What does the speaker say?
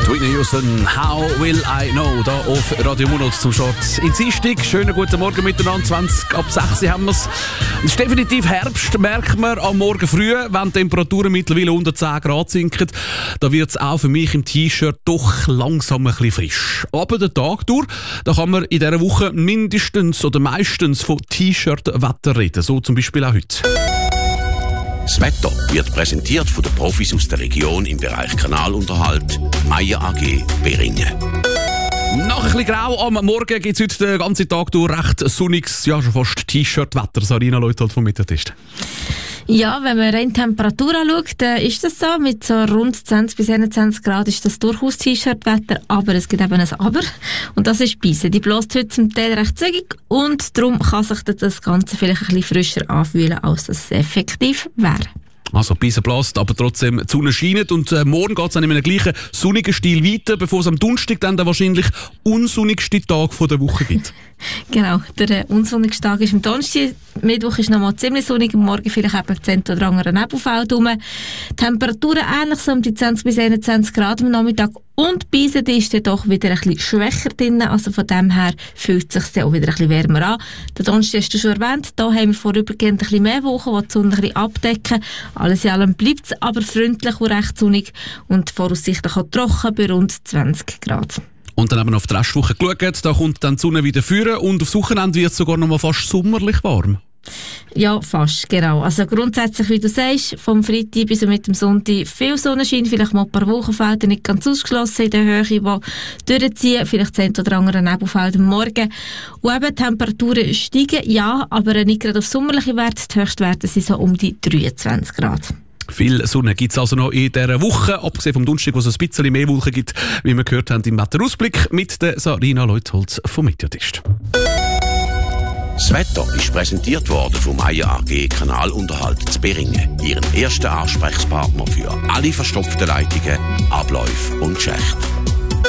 Whitney Houston, How Will I Know, da auf Radio Monat zum Start. In Dienstag, schönen guten Morgen miteinander, 20 ab 6 haben wir es. Es ist definitiv Herbst, merkt man am Morgen früh, wenn die Temperaturen mittlerweile unter 10 Grad sinken. Da wird es auch für mich im T-Shirt doch langsam ein bisschen frisch. Aber den Tag durch, da kann man in dieser Woche mindestens oder meistens von T-Shirt-Wetter reden, so zum Beispiel auch heute. Das Wetter wird präsentiert von den Profis aus der Region im Bereich Kanalunterhalt, Meier AG Beringen. Nach ein bisschen grau am Morgen gibt es heute den ganzen Tag durch recht sonniges, ja schon fast T-Shirt-Wetter. Sarina Leuthold vom Mittagstisch. Ja, wenn man rein Temperatur anschaut, dann ist das so. Mit so rund 20 bis 21 Grad ist das durchaus T-Shirt-Wetter, aber es gibt eben ein Aber. Und das ist Beise. Die bläst heute zum Teil recht zügig und darum kann sich das Ganze vielleicht ein bisschen frischer anfühlen, als es effektiv wäre. Also Beise bläst, aber trotzdem die Sonne scheint und morgen geht es dann in einem gleichen sonnigen Stil weiter, bevor es am Donnerstag dann der wahrscheinlich unsonnigste Tag der Woche gibt. Genau, der unsonnigste Tag ist am Donnerstag. Mittwoch ist noch mal ziemlich sonnig, am Morgen vielleicht eben 10 oder andere Nebelfeld rum. Temperaturen ähnlich so um die 20 bis 21 Grad am Nachmittag. Und die Beise ist dann doch wieder ein bisschen schwächer drin, also von dem her fühlt es sich dann auch wieder ein bisschen wärmer an. Der Donnerstag hast du schon erwähnt, da haben wir vorübergehend ein bisschen mehr Wochen, die die Sonne ein bisschen abdecken. Alles in allem bleibt es aber freundlich und recht sonnig und voraussichtlich auch trocken bei rund 20 Grad. Und dann haben wir auf die Restwoche geschaut, da kommt dann die Sonne wieder führen und aufs Wochenende wird es sogar noch mal fast sommerlich warm. Ja, fast, genau. Also grundsätzlich, wie du sagst, vom Freitag bis mit dem Sonntag viel Sonnenschein, vielleicht mal ein paar Wochenfelder nicht ganz ausgeschlossen in der Höhe, die durchziehen, vielleicht 10 oder andere Nebelfelder am Morgen. Und eben, Temperaturen steigen, ja, aber nicht gerade auf sommerliche Werte. Die Höchstwerte sind so um die 23 Grad. Viel Sonne gibt es also noch in dieser Woche, abgesehen vom Donnerstag, wo es ein bisschen mehr Wolken gibt, wie wir gehört haben im Wetterausblick mit der Sarina Leuthold vom Mittagstisch. Das Wetter ist präsentiert worden vom Meier AG Kanalunterhalt zu Beringen, ihren ersten Ansprechpartner für alle verstopften Leitungen, Abläufe und Schächte.